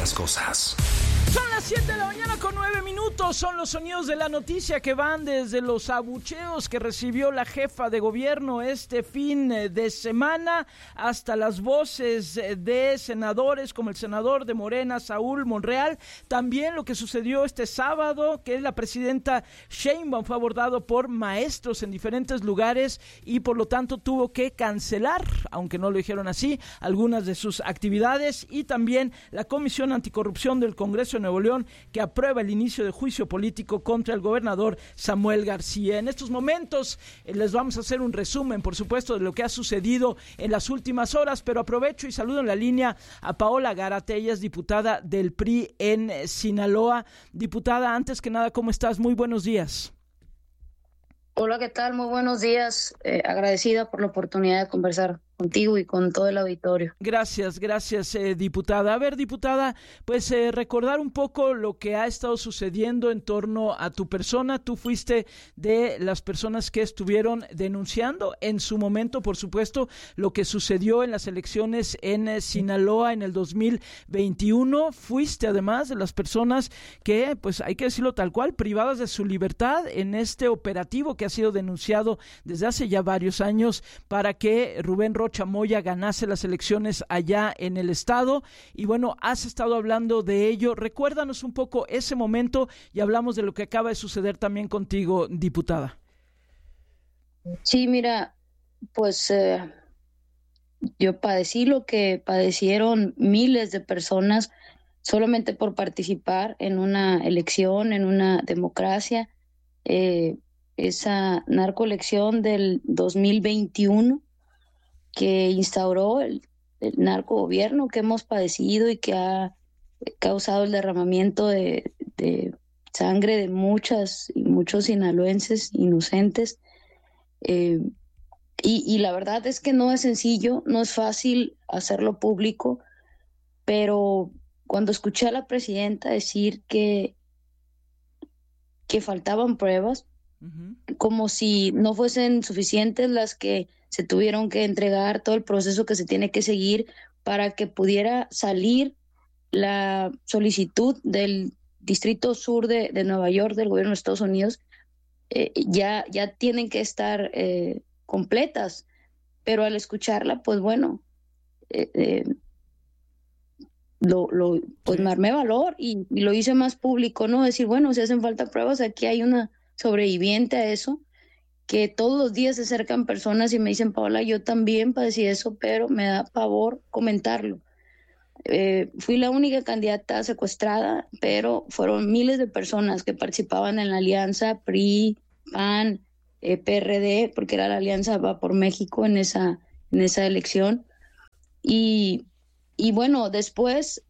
las cosas. Son las 7 de la mañana con 9 minutos, son los sonidos de la noticia que van desde los abucheos que recibió la jefa de gobierno este fin de semana hasta las voces de senadores como el senador de Morena, Saúl Monreal. También lo que sucedió este sábado, que la presidenta Sheinbaum fue abordado por maestros en diferentes lugares y por lo tanto tuvo que cancelar, aunque no lo dijeron así, algunas de sus actividades, y también la Comisión Anticorrupción del Congreso de Nuevo León, que aprueba el inicio de juicio político contra el gobernador Samuel García. En estos momentos les vamos a hacer un resumen, por supuesto, de lo que ha sucedido en las últimas horas, pero aprovecho y saludo en la línea a Paola Gárate, ella es diputada del PRI en Sinaloa. Diputada, antes que nada, ¿cómo estás? Muy buenos días. Hola, ¿qué tal? Muy buenos días. Agradecida por la oportunidad de conversar contigo y con todo el auditorio. Gracias, diputada. A ver, diputada, pues recordar un poco lo que ha estado sucediendo en torno a tu persona. Tú fuiste de las personas que estuvieron denunciando en su momento, por supuesto, lo que sucedió en las elecciones en Sinaloa en el 2021. Fuiste además de las personas que, pues hay que decirlo tal cual, privadas de su libertad en este operativo que ha sido denunciado desde hace ya varios años para que Rubén Rocha Moya ganase las elecciones allá en el estado. Y bueno, has estado hablando de ello. Recuérdanos un poco ese momento y hablamos de lo que acaba de suceder también contigo, diputada. Sí, mira, pues yo padecí lo que padecieron miles de personas solamente por participar en una elección, en una democracia. Esa narcoelección del 2021 que instauró el narcogobierno que hemos padecido y que ha causado el derramamiento de sangre de muchas y muchos sinaloenses inocentes. Y la verdad es que no es sencillo, no es fácil hacerlo público, pero cuando escuché a la presidenta decir que faltaban pruebas, como si no fuesen suficientes las que se tuvieron que entregar, todo el proceso que se tiene que seguir para que pudiera salir la solicitud del Distrito Sur de Nueva York, del gobierno de Estados Unidos, ya tienen que estar completas. Pero al escucharla, pues bueno, pues me armé valor y lo hice más público, ¿no? Decir, bueno, si hacen falta pruebas, aquí hay una sobreviviente a eso, que todos los días se acercan personas y me dicen, Paola, yo también padecí eso, pero me da pavor comentarlo. Fui la única candidata secuestrada, pero fueron miles de personas que participaban en la alianza PRI, PAN, PRD, porque era la alianza Va por México en esa elección. Y bueno, después,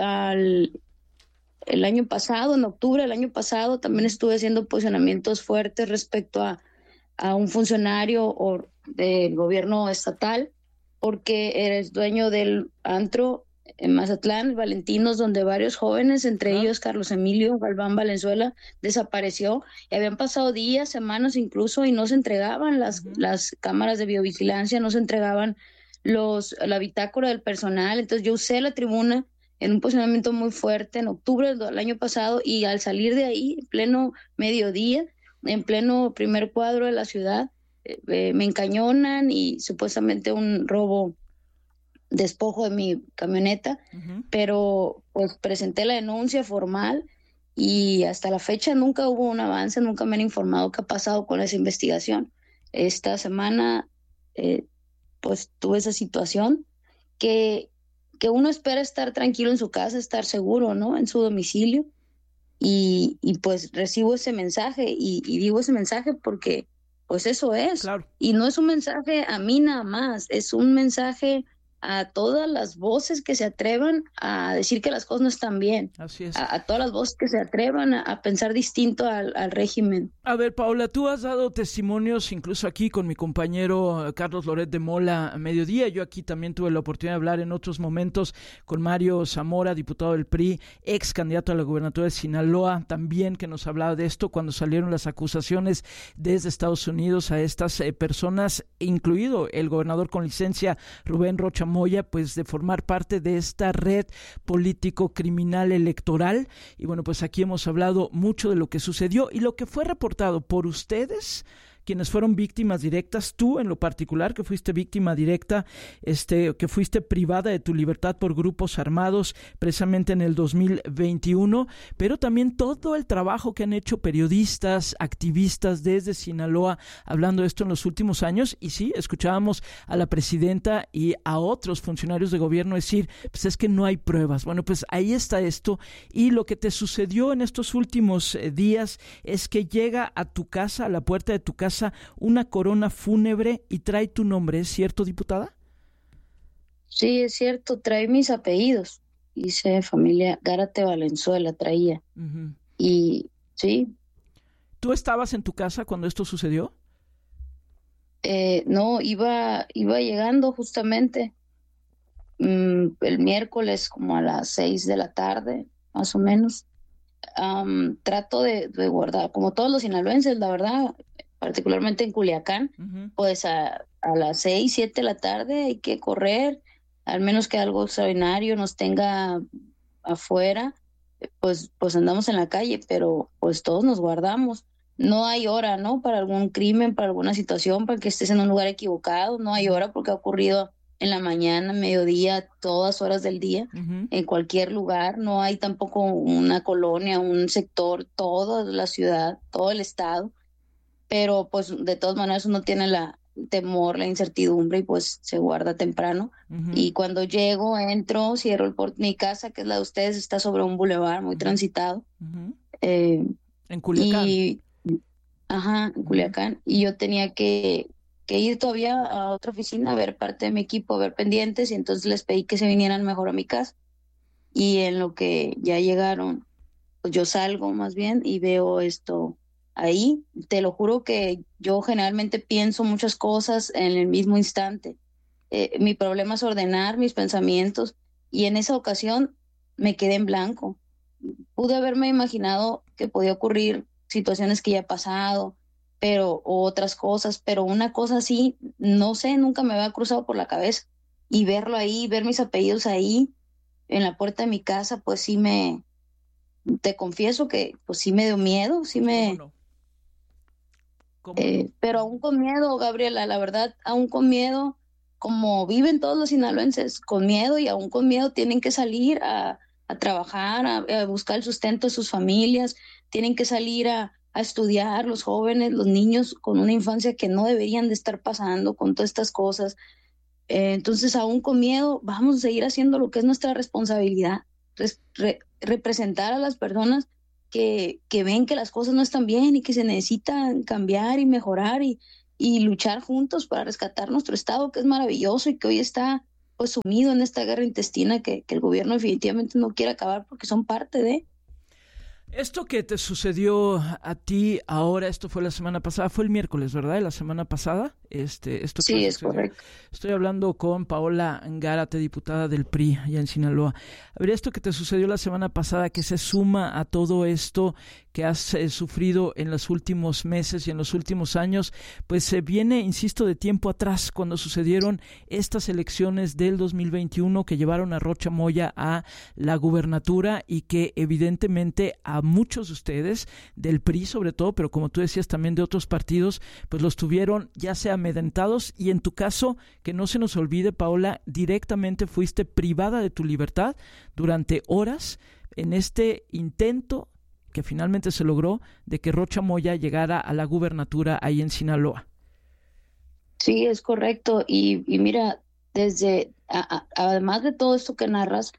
el año pasado, en octubre del año pasado, también estuve haciendo posicionamientos fuertes respecto a un funcionario del gobierno estatal, porque eres dueño del antro en Mazatlán, Valentinos, donde varios jóvenes, entre ellos Carlos Emilio Galván Valenzuela, desapareció, y habían pasado días, semanas incluso, y no se entregaban las cámaras de videovigilancia, no se entregaban la bitácora del personal. Entonces yo usé la tribuna en un posicionamiento muy fuerte en octubre del año pasado, y al salir de ahí, en pleno mediodía, en pleno primer cuadro de la ciudad, me encañonan y supuestamente un robo, despojo de mi camioneta, pero pues presenté la denuncia formal y hasta la fecha nunca hubo un avance, nunca me han informado qué ha pasado con esa investigación. Esta semana pues tuve esa situación que uno espera estar tranquilo en su casa, estar seguro, ¿no? En su domicilio, y pues recibo ese mensaje y digo ese mensaje porque pues eso es. Claro. Y no es un mensaje a mí nada más, es un mensaje a todas las voces que se atrevan a decir que las cosas no están bien. Así es. A todas las voces que se atrevan a pensar distinto al régimen. A ver, Paola, tú has dado testimonios incluso aquí con mi compañero Carlos Loret de Mola a mediodía. Yo aquí también tuve la oportunidad de hablar en otros momentos con Mario Zamora, diputado del PRI, ex candidato a la gubernatura de Sinaloa, también, que nos hablaba de esto cuando salieron las acusaciones desde Estados Unidos a estas personas, incluido el gobernador con licencia Rubén Rocha Moya, pues de formar parte de esta red político-criminal electoral. Y bueno, pues aquí hemos hablado mucho de lo que sucedió y lo que fue reportado por ustedes, quienes fueron víctimas directas, tú en lo particular, que fuiste víctima directa, que fuiste privada de tu libertad por grupos armados precisamente en el 2021, pero también todo el trabajo que han hecho periodistas, activistas desde Sinaloa, hablando de esto en los últimos años. Y sí, escuchábamos a la presidenta y a otros funcionarios de gobierno decir, pues es que no hay pruebas. Bueno, pues ahí está esto, y lo que te sucedió en estos últimos días es que llega a tu casa, a la puerta de tu casa, una corona fúnebre y trae tu nombre. ¿Es cierto, diputada? Sí, es cierto, trae mis apellidos. Dice familia Gárate Valenzuela, traía. Uh-huh. Y sí. ¿Tú estabas en tu casa cuando esto sucedió? No, iba llegando justamente el miércoles como a las 6 de la tarde, más o menos. Trato de guardar, como todos los sinaloenses, la verdad, particularmente en Culiacán, uh-huh, pues a las 6, 7 de la tarde hay que correr, al menos que algo extraordinario nos tenga afuera, pues andamos en la calle, pero pues todos nos guardamos. No hay hora, ¿no? Para algún crimen, para alguna situación, para que estés en un lugar equivocado, no hay hora porque ha ocurrido en la mañana, mediodía, todas horas del día, uh-huh, en cualquier lugar. No hay tampoco una colonia, un sector, toda la ciudad, todo el estado. Pero pues de todas maneras uno tiene la temor, la incertidumbre, y pues se guarda temprano. uh-huh. Y cuando llego, entro, cierro mi casa, que es la de ustedes, está sobre un bulevar muy uh-huh, transitado. Uh-huh. En Culiacán. En Culiacán. Y yo tenía que ir todavía a otra oficina a ver parte de mi equipo, a ver pendientes, y entonces les pedí que se vinieran mejor a mi casa. Y en lo que ya llegaron, pues yo salgo más bien y veo esto ahí. Te lo juro que yo generalmente pienso muchas cosas en el mismo instante. Mi problema es ordenar mis pensamientos, y en esa ocasión me quedé en blanco. Pude haberme imaginado que podía ocurrir situaciones que ya he pasado, o otras cosas, pero una cosa así, no sé, nunca me había cruzado por la cabeza. Y verlo ahí, ver mis apellidos ahí en la puerta de mi casa, pues sí te confieso que pues sí me dio miedo, sí me... ¿Cómo no? ¿Cómo no? Pero aún con miedo, Gabriela, la verdad, aún con miedo, como viven todos los sinaloenses, con miedo, y aún con miedo tienen que salir a trabajar, a buscar el sustento de sus familias, tienen que salir a estudiar, los jóvenes, los niños con una infancia que no deberían de estar pasando con todas estas cosas. Entonces, aún con miedo, vamos a seguir haciendo lo que es nuestra responsabilidad, representar a las personas que ven que las cosas no están bien y que se necesitan cambiar y mejorar, y luchar juntos para rescatar nuestro estado, que es maravilloso y que hoy está pues sumido en esta guerra intestina que el gobierno definitivamente no quiere acabar, porque son parte de... Esto que te sucedió a ti ahora, esto fue la semana pasada, fue el miércoles, ¿verdad? La semana pasada, esto que Sí, es sucedió. correcto. Estoy hablando con Paola Gárate, diputada del PRI allá en Sinaloa. A ver, esto que te sucedió la semana pasada, que se suma a todo esto que has sufrido en los últimos meses y en los últimos años, pues se viene, insisto, de tiempo atrás, cuando sucedieron estas elecciones del 2021 que llevaron a Rocha Moya a la gubernatura, y que evidentemente a muchos de ustedes, del PRI sobre todo, pero como tú decías también de otros partidos, pues los tuvieron ya sea amedrentados, y en tu caso, que no se nos olvide, Paola, directamente fuiste privada de tu libertad durante horas en este intento que finalmente se logró de que Rocha Moya llegara a la gubernatura ahí en Sinaloa. Sí, es correcto. Y mira, además de todo esto que narras,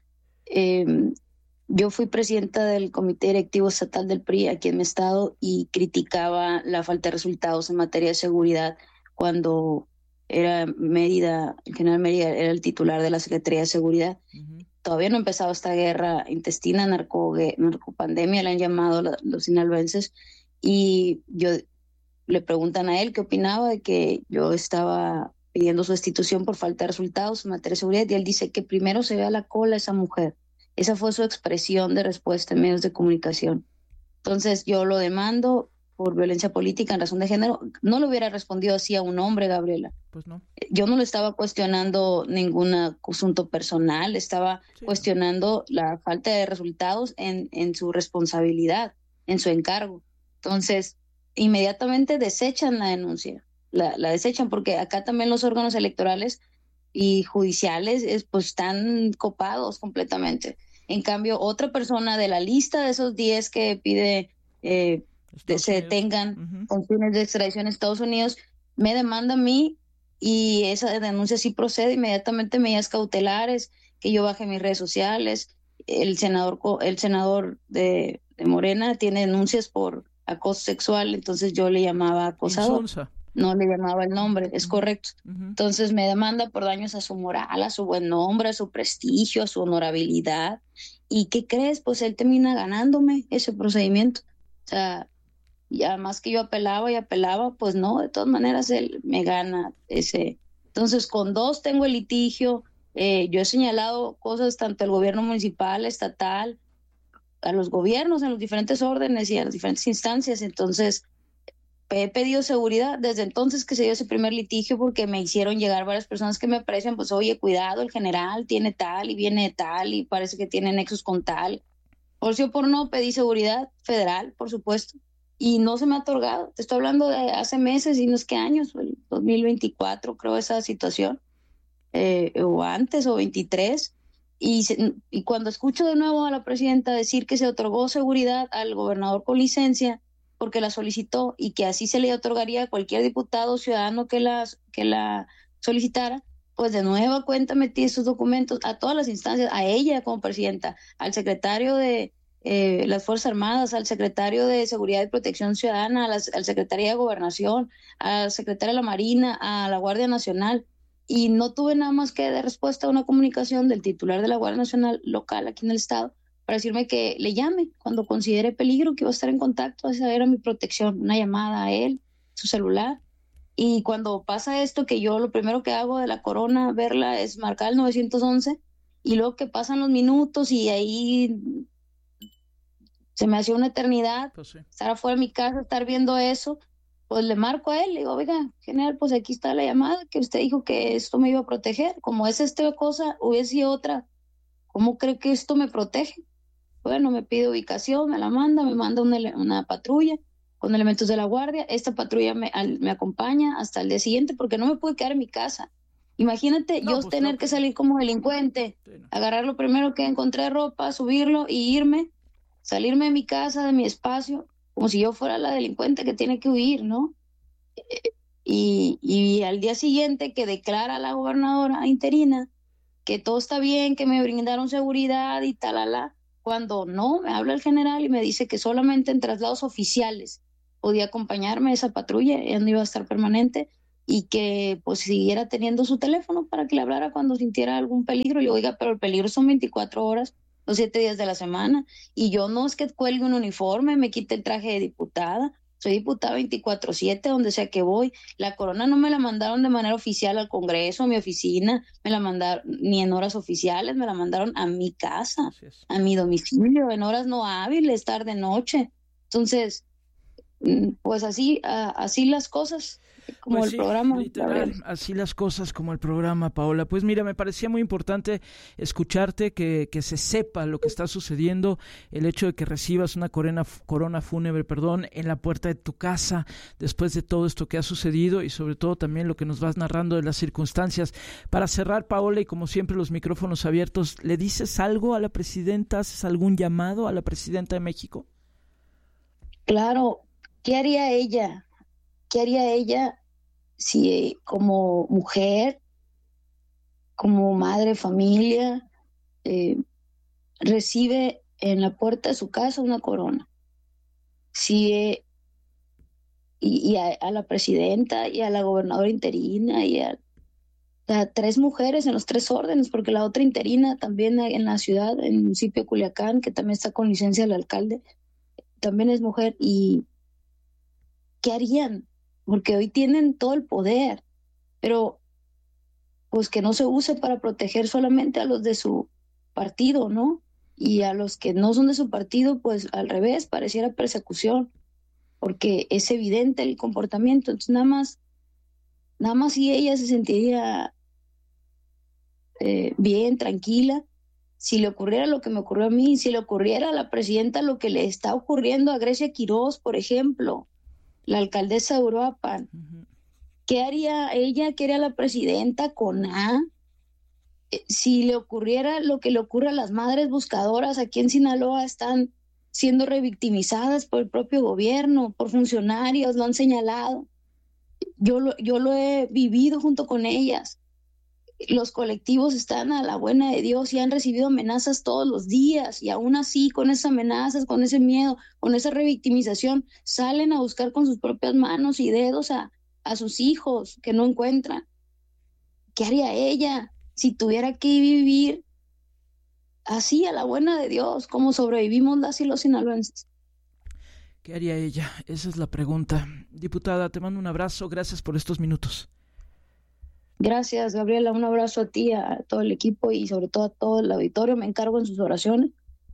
yo fui presidenta del Comité Directivo Estatal del PRI aquí en mi estado, y criticaba la falta de resultados en materia de seguridad cuando el general Mérida era el titular de la Secretaría de Seguridad. Uh-huh. Todavía no empezaba esta guerra intestina, narcopandemia, le han llamado los sinaloenses, y le preguntan a él qué opinaba de que yo estaba pidiendo su destitución por falta de resultados en materia de seguridad, y él dice que primero se vea la cola esa mujer. Esa fue su expresión de respuesta en medios de comunicación. Entonces yo lo demando, por violencia política en razón de género, no le hubiera respondido así a un hombre, Gabriela. Pues no. Yo no le estaba cuestionando ningún asunto personal, estaba cuestionando la falta de resultados en su responsabilidad, en su encargo. Entonces, inmediatamente desechan la denuncia, la desechan, porque acá también los órganos electorales y judiciales pues están copados completamente. En cambio, otra persona de la lista de esos 10 que pide se detengan con fines de extradición a Estados Unidos, me demanda a mí, y esa denuncia sí procede inmediatamente, medidas cautelares, que yo baje mis redes sociales. El senador de Morena tiene denuncias por acoso sexual, entonces yo le llamaba acosador. Insunza. No le llamaba el nombre, es correcto. Entonces me demanda por daños a su moral, a su buen nombre, a su prestigio, a su honorabilidad. ¿Y qué crees? Pues él termina ganándome ese procedimiento. O sea, y además que yo apelaba y apelaba, pues no, de todas maneras él me gana ese. Entonces, con 2 tengo el litigio. Yo he señalado cosas tanto al gobierno municipal, estatal, a los gobiernos en los diferentes órdenes y a las diferentes instancias. Entonces, he pedido seguridad desde entonces que se dio ese primer litigio, porque me hicieron llegar varias personas que me aprecian, pues oye, cuidado, el general tiene tal y viene de tal y parece que tiene nexos con tal. Por sí o por no, pedí seguridad federal, por supuesto, y no se me ha otorgado. Te estoy hablando de hace meses y no es que años, el 2024 creo esa situación, o antes, o 23. Y cuando escucho de nuevo a la presidenta decir que se otorgó seguridad al gobernador con licencia porque la solicitó, y que así se le otorgaría a cualquier diputado o ciudadano que la solicitara, pues de nueva cuenta metí esos documentos a todas las instancias, a ella como presidenta, al secretario de las Fuerzas Armadas, al secretario de Seguridad y Protección Ciudadana, al secretario de Gobernación, al secretario de la Marina, a la Guardia Nacional, y no tuve nada más que de respuesta a una comunicación del titular de la Guardia Nacional local aquí en el estado, para decirme que le llame cuando considere peligro, que iba a estar en contacto. Esa era mi protección, una llamada a él, su celular. Y cuando pasa esto, que yo lo primero que hago de la corona, verla, es marcar el 911, y luego que pasan los minutos y ahí se me hacía una eternidad, Pues sí. Estar afuera de mi casa, estar viendo eso, pues le marco a él, le digo, oiga, general, pues aquí está la llamada, que usted dijo que esto me iba a proteger. Como es esta cosa, hubiese sido otra, ¿cómo cree que esto me protege? Bueno, me pide ubicación, me la manda, me manda una patrulla con elementos de la guardia. Esta patrulla me acompaña hasta el día siguiente, porque no me pude quedar en mi casa. Imagínate yo pues tener que salir como delincuente, agarrar lo primero que encontré, ropa, subirlo y irme, salirme de mi casa, de mi espacio, como si yo fuera la delincuente que tiene que huir, ¿no? Y al día siguiente que declara la gobernadora interina que todo está bien, que me brindaron seguridad y talala, cuando no, me habla el general y me dice que solamente en traslados oficiales podía acompañarme esa patrulla, ella no iba a estar permanente, y que pues siguiera teniendo su teléfono para que le hablara cuando sintiera algún peligro. Y oiga, pero el peligro son 24 horas, los 7 días de la semana, y yo no es que cuelgue un uniforme, me quite el traje de diputada, soy diputada 24/7, donde sea que voy. La corona no me la mandaron de manera oficial al Congreso, a mi oficina, me la mandaron ni en horas oficiales, me la mandaron a mi casa, a mi domicilio, en horas no hábiles, tarde, noche. Entonces, pues así las cosas, como pues el sí, programa. literal, así las cosas como el programa, Paola. Pues mira, me parecía muy importante escucharte, que se sepa lo que está sucediendo, el hecho de que recibas una corona fúnebre, en la puerta de tu casa, después de todo esto que ha sucedido, y sobre todo también lo que nos vas narrando de las circunstancias. Para cerrar, Paola, y como siempre los micrófonos abiertos, ¿le dices algo a la presidenta? ¿Haces algún llamado a la presidenta de México? Claro, ¿qué haría ella? ¿Qué haría ella si como mujer, como madre de familia, recibe en la puerta de su casa una corona? Si y a la presidenta y a la gobernadora interina y a 3 mujeres en los 3 órdenes, porque la otra interina también en la ciudad, en el municipio de Culiacán, que también está con licencia del alcalde, también es mujer. ¿Y qué harían? Porque hoy tienen todo el poder, pero pues que no se use para proteger solamente a los de su partido, ¿no? Y a los que no son de su partido, pues al revés, pareciera persecución. porque es evidente el comportamiento. Entonces nada más si ella se sentiría bien, tranquila, si le ocurriera lo que me ocurrió a mí, si le ocurriera a la presidenta lo que le está ocurriendo a Grecia Quirós, por ejemplo, la alcaldesa de Uruapan. Uh-huh. ¿Qué haría ella? ¿Qué haría la presidenta con A? Si le ocurriera lo que le ocurre a las madres buscadoras aquí en Sinaloa, están siendo revictimizadas por el propio gobierno, por funcionarios, lo han señalado. Yo lo he vivido junto con ellas. Los colectivos están a la buena de Dios y han recibido amenazas todos los días, y aún así, con esas amenazas, con ese miedo, con esa revictimización, salen a buscar con sus propias manos y dedos a sus hijos que no encuentran. ¿Qué haría ella si tuviera que vivir así a la buena de Dios, como sobrevivimos las y los sinaloenses? ¿Qué haría ella? Esa es la pregunta. Diputada, te mando un abrazo, gracias por estos minutos. Gracias, Gabriela, un abrazo a ti, a todo el equipo y sobre todo a todo el auditorio. Me encargo en sus oraciones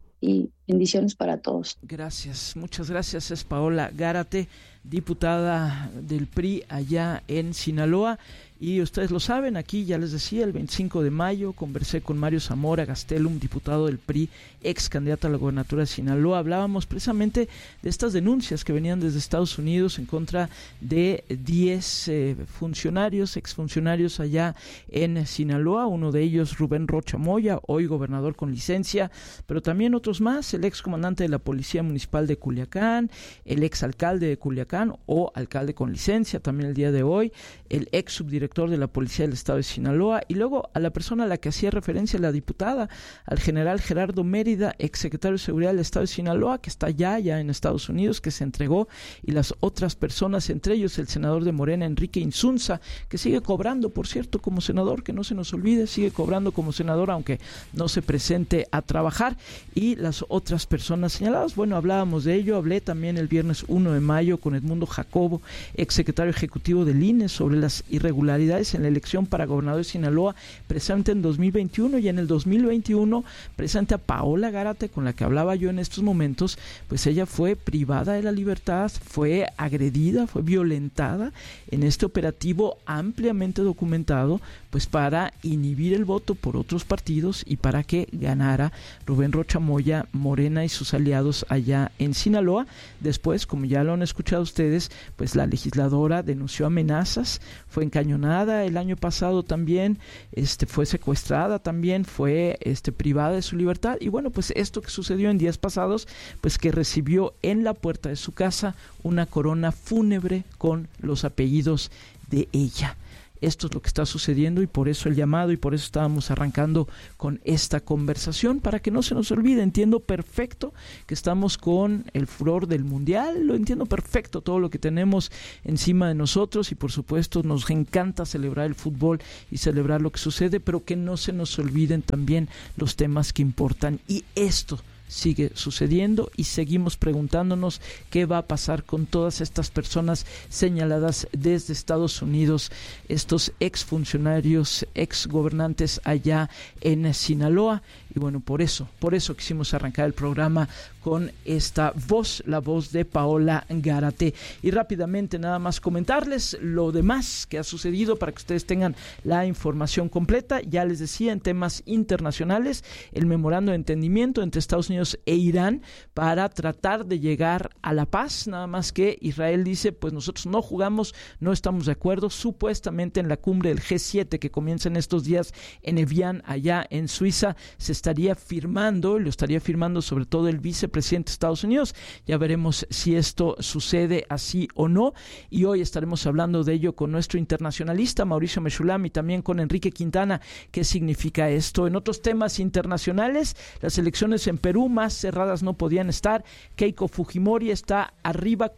y bendiciones para todos. Gracias, muchas gracias. Es Paola Gárate, diputada del PRI allá en Sinaloa. Y ustedes lo saben, aquí ya les decía, el 25 de mayo conversé con Mario Zamora Gastelum, diputado del PRI, ex candidato a la gobernatura de Sinaloa. Hablábamos precisamente de estas denuncias que venían desde Estados Unidos en contra de 10 funcionarios, exfuncionarios allá en Sinaloa. Uno de ellos, Rubén Rocha Moya, hoy gobernador con licencia, pero también otros más, el ex comandante de la Policía Municipal de Culiacán, el ex alcalde de Culiacán o alcalde con licencia también el día de hoy, el ex subdirector de la Policía del Estado de Sinaloa, y luego a la persona a la que hacía referencia la diputada, al general Gerardo Mérida, ex secretario de Seguridad del Estado de Sinaloa, que está ya en Estados Unidos, que se entregó, y las otras personas, entre ellos el senador de Morena, Enrique Insunza, que sigue cobrando, por cierto, como senador, que no se nos olvide, sigue cobrando como senador, aunque no se presente a trabajar, y las otras personas señaladas. Bueno, hablábamos de ello, hablé también el viernes 1 de mayo con Edmundo Jacobo, ex secretario ejecutivo del INE, sobre las irregularidades en la elección para gobernador de Sinaloa, precisamente en 2021, y en el 2021, precisamente a Paola Gárate, con la que hablaba yo en estos momentos, pues ella fue privada de la libertad, fue agredida, fue violentada en este operativo ampliamente documentado, pues para inhibir el voto por otros partidos y para que ganara Rubén Rocha Moya, Morena y sus aliados allá en Sinaloa. Después, como ya lo han escuchado ustedes, pues la legisladora denunció amenazas, fue encañonada el año pasado también, fue secuestrada también, fue privada de su libertad, y bueno, pues esto que sucedió en días pasados, pues que recibió en la puerta de su casa una corona fúnebre con los apellidos de ella. Esto es lo que está sucediendo, y por eso el llamado, y por eso estábamos arrancando con esta conversación, para que no se nos olvide. Entiendo perfecto que estamos con el furor del Mundial, lo entiendo perfecto, todo lo que tenemos encima de nosotros, y por supuesto nos encanta celebrar el fútbol y celebrar lo que sucede, pero que no se nos olviden también los temas que importan, y esto sigue sucediendo, y seguimos preguntándonos qué va a pasar con todas estas personas señaladas desde Estados Unidos, estos exfuncionarios, exgobernantes allá en Sinaloa. Y bueno, por eso quisimos arrancar el programa con esta voz, la voz de Paola Gárate. Y rápidamente nada más comentarles lo demás que ha sucedido para que ustedes tengan la información completa. Ya les decía, en temas internacionales, el memorando de entendimiento entre Estados Unidos e Irán para tratar de llegar a la paz, nada más que Israel dice, pues nosotros no jugamos, no estamos de acuerdo. Supuestamente en la cumbre del G7 que comienza en estos días en Evian, allá en Suiza, se estaría firmando, lo estaría firmando sobre todo el vicepresidente de Estados Unidos. Ya veremos si esto sucede así o no, y hoy estaremos hablando de ello con nuestro internacionalista Mauricio Mechulam y también con Enrique Quintana. ¿Qué significa esto? En otros temas internacionales, las elecciones en Perú más cerradas no podían estar. Keiko Fujimori está arriba,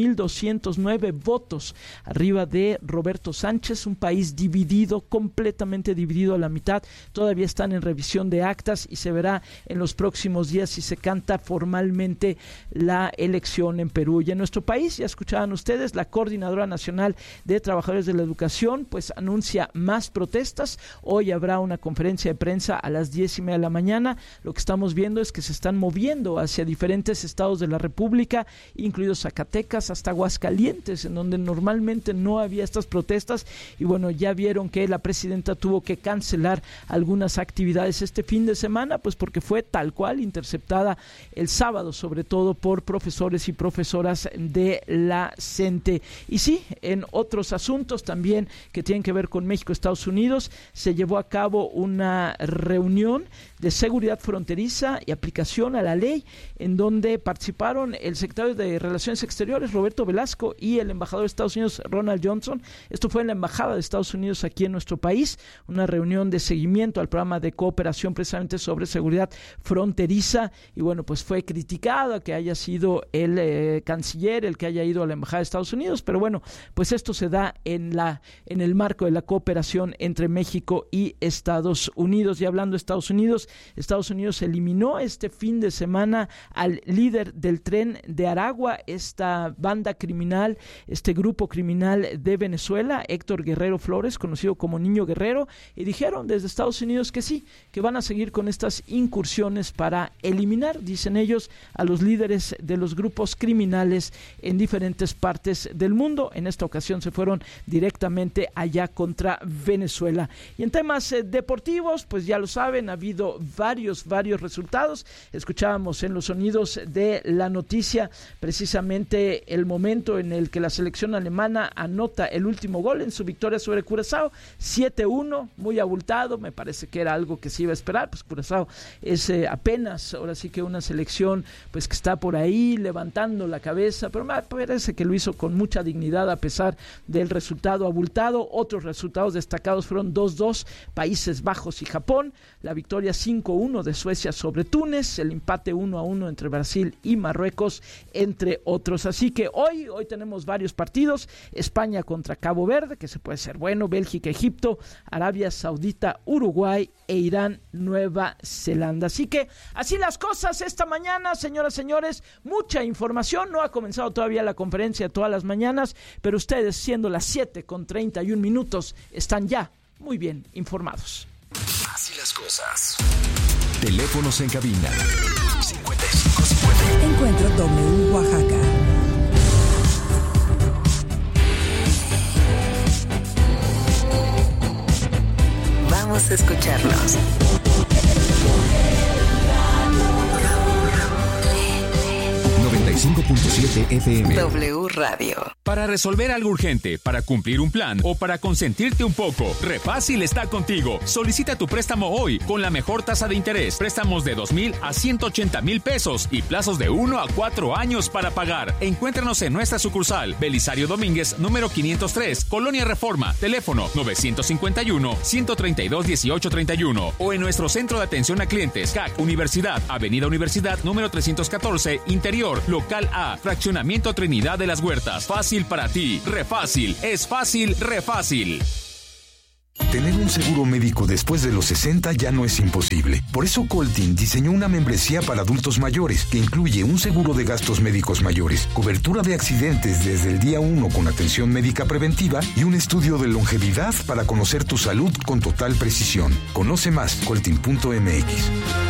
4,209 votos arriba de Roberto Sánchez, un país dividido, completamente dividido a la mitad. Todavía están en revisión de acta actas y se verá en los próximos días si se canta formalmente la elección en Perú. Y en nuestro país, ya escuchaban ustedes, la Coordinadora Nacional de Trabajadores de la Educación pues anuncia más protestas. Hoy habrá una conferencia de prensa a las 10:30 de la mañana. Lo que estamos viendo es que se están moviendo hacia diferentes estados de la República, incluidos Zacatecas, hasta Aguascalientes, en donde normalmente no había estas protestas. Y bueno, ya vieron que la presidenta tuvo que cancelar algunas actividades este fin de semana, pues porque fue tal cual interceptada el sábado, sobre todo por profesores y profesoras de la CENTE. Y sí, en otros asuntos también que tienen que ver con México, Estados Unidos, se llevó a cabo una reunión de seguridad fronteriza y aplicación a la ley, en donde participaron el secretario de Relaciones Exteriores, Roberto Velasco, y el embajador de Estados Unidos, Ronald Johnson. Esto fue en la Embajada de Estados Unidos aquí en nuestro país, una reunión de seguimiento al programa de cooperación precisamente sobre seguridad fronteriza. Y bueno, pues fue criticado que haya sido el canciller el que haya ido a la Embajada de Estados Unidos, pero bueno, pues esto se da en el marco de la cooperación entre México y Estados Unidos. Y hablando de Estados Unidos eliminó este fin de semana al líder del Tren de Aragua, esta banda criminal, este grupo criminal de Venezuela, Héctor Guerrero Flores, conocido como Niño Guerrero, y dijeron desde Estados Unidos que sí, que van a seguir con estas incursiones para eliminar, dicen ellos, a los líderes de los grupos criminales en diferentes partes del mundo. En esta ocasión se fueron directamente allá contra Venezuela. Y en temas deportivos, pues ya lo saben, ha habido varios resultados. Escuchábamos en los sonidos de la noticia precisamente el momento en el que la selección alemana anota el último gol en su victoria sobre Curazao, 7-1, muy abultado. Me parece que era algo que se iba a esperar, pues Curazao es apenas, ahora sí que una selección pues que está por ahí levantando la cabeza, pero me parece que lo hizo con mucha dignidad a pesar del resultado abultado. Otros resultados destacados fueron 2-2 Países Bajos y Japón, la victoria 5-1 de Suecia sobre Túnez, el empate 1-1 entre Brasil y Marruecos, entre otros. Así que hoy tenemos varios partidos: España contra Cabo Verde, que se puede ser bueno, Bélgica, Egipto, Arabia Saudita, Uruguay e Irán, Nueva Zelanda. Así que así las cosas esta mañana, señoras, señores, mucha información. No ha comenzado todavía la conferencia de todas las mañanas, pero ustedes, siendo las 7:31, están ya muy bien informados. Así las cosas. Teléfonos en cabina 5550. Encuentro W Oaxaca. Vamos a escucharnos. 95.7 FM. W Radio. Para resolver algo urgente, para cumplir un plan o para consentirte un poco, Refácil está contigo. Solicita tu préstamo hoy con la mejor tasa de interés. Préstamos de 2,000 a 180,000 pesos y plazos de 1 a 4 años para pagar. Encuéntranos en nuestra sucursal Belisario Domínguez, número 503, Colonia Reforma. Teléfono 954-132-1831 o en nuestro centro de atención a clientes, CAC Universidad, Avenida Universidad, número 314, Interior, Local A, Fraccionamiento Trinidad de las Huertas. Fácil para ti. Refácil. Es fácil, Refácil. Tener un seguro médico después de los 60 ya no es imposible. Por eso Coltin diseñó una membresía para adultos mayores que incluye un seguro de gastos médicos mayores, cobertura de accidentes desde el día 1 con atención médica preventiva y un estudio de longevidad para conocer tu salud con total precisión. Conoce más, coltin.mx.